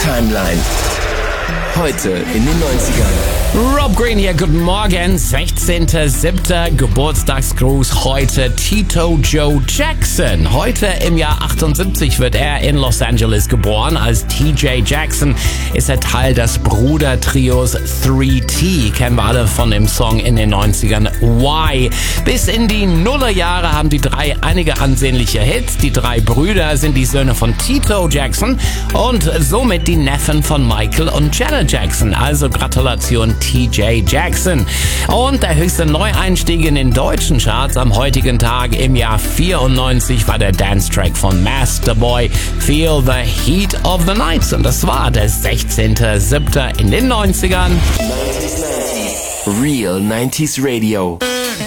Timeline. Heute in den 90ern. Rob Green hier, guten Morgen, 16.07. Geburtstagsgruß heute Tito Joe Jackson. Heute im Jahr 78 wird er in Los Angeles geboren. Als TJ Jackson ist er Teil des Brudertrios 3T. Kennen wir alle von dem Song in den 90ern Why. Bis in die Nullerjahre haben die drei einige ansehnliche Hits. Die drei Brüder sind die Söhne von Tito Jackson und somit die Neffen von Michael und Janet Jackson. Also Gratulation TJ Jackson. Und der höchste Neueinstieg in den deutschen Charts am heutigen Tag im Jahr 94 war der Dance-Track von Master Boy, Feel the Heat of the Night. Und das war der 16.07. in den 90ern. Real 90s Radio.